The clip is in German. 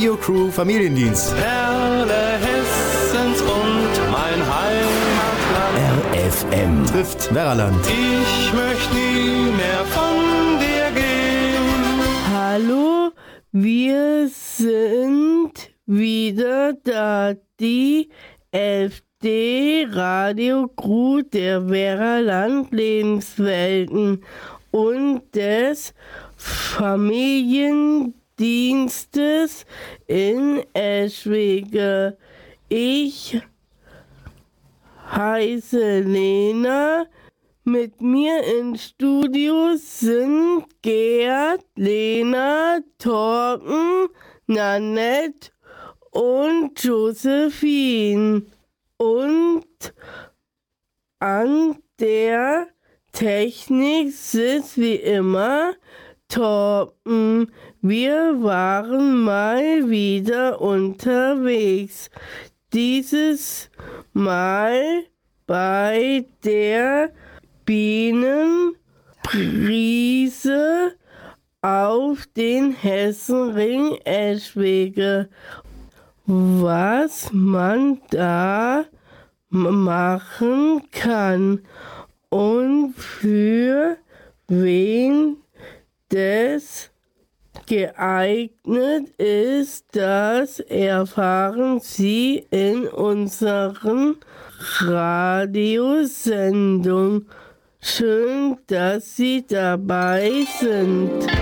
Radiocrew Familiendienst. Perle Hessens und mein Heimatland. RFM trifft Werraland. Ich möchte nie mehr von dir gehen. Hallo, wir sind wieder da, die FD-Radio-Crew der Werraland Lebenswelten und des Familiendienstes in Eschwege. Ich heiße Lena. Mit mir im Studio sind Gerd, Lena, Torben, Nanette und Josephine. Und an der Technik sitzt wie immer Torben. Wir waren mal wieder unterwegs. Dieses Mal bei der Bienenprise auf den Hessenring Eschwege. Was man da machen kann und für wen das geeignet ist, das erfahren Sie in unseren Radiosendung. Schön, dass Sie dabei sind.